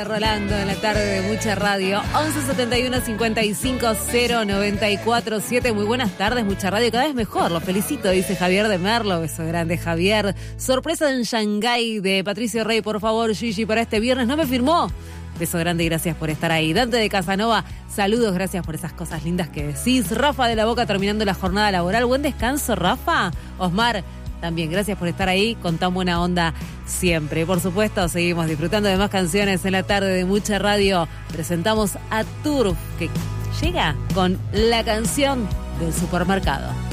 Rolando en la tarde de Mucha Radio, 11 71 55 0 94 7. Muy buenas tardes, Mucha Radio, cada vez mejor, lo felicito, dice Javier de Merlo. Beso grande, Javier. Sorpresa en Shanghái de Patricio Rey, por favor, Gigi, para este viernes. No me firmó. Beso grande y gracias por estar ahí. Dante de Casanova, saludos, gracias por esas cosas lindas que decís. Rafa de la Boca terminando la jornada laboral. Buen descanso, Rafa. Osmar, también, gracias por estar ahí con tan buena onda siempre. Por supuesto, seguimos disfrutando de más canciones en la tarde de Mucha Radio. Presentamos a Turf, que llega con la canción del supermercado.